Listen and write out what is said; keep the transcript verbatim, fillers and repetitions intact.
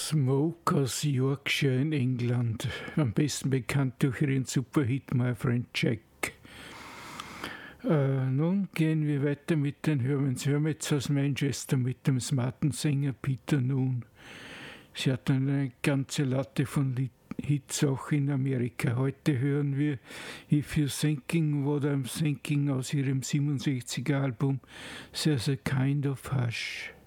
Smoke aus Yorkshire in England, am besten bekannt durch ihren Superhit My Friend Jack. Äh, nun gehen wir weiter mit den Hermans Hermits aus Manchester mit dem smarten Sänger Peter Noone. Sie hat eine ganze Latte von Hits auch in Amerika. Heute hören wir If You're Thinking What I'm Thinking aus ihrem siebenundsechziger Album There's a Kind of Hush.